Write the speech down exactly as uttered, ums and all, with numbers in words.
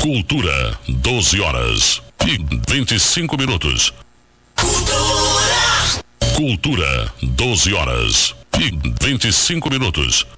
Cultura, doze horas e vinte e cinco minutos. Cultura. Cultura, doze horas e vinte e cinco minutos.